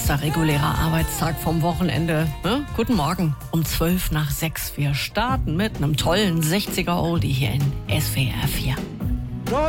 Nächster regulärer Arbeitstag vom Wochenende. Ne? Guten Morgen um 5 nach 6. Wir starten mit einem tollen 60er Oldie hier in SWR 4.